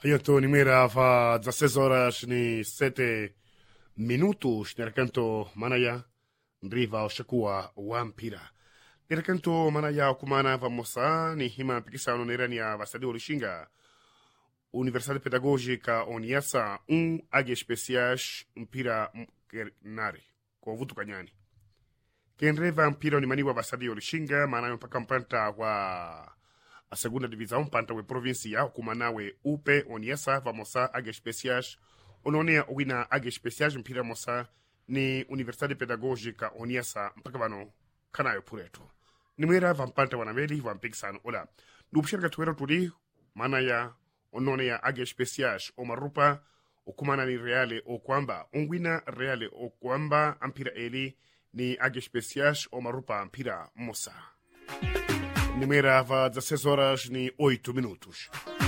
Hayato Nimera fa 16 horas ni 7 minutos nerakanto manaya ndriva oshakua wampira nerakanto manaya kumana vamosa ni hima pikisano nerania vasadi olishinga Universidade Pedagógica Oniasa age especiais mpira nari kwa vutu kanyani kenreva mpira unimaniwa vasadi olishinga manayo mpaka mpanta wa a segunda divisão panta we provincia kumanawe upe Oniasa vamosa age especiais ononea wina age especiais mpira mosa ni Universidade Pedagógica Oniasa mpaka vano kanayo pureto nimera vampanta wanameli vampikisano ola nupshirga tuwera tuli mana ya ononea age especiais o marupa okumana ni reale o kwamba ongwina reale o kwamba ampira eli ni age especiais o marupa ampira mosa nimera va 16 horas ni 8 minutos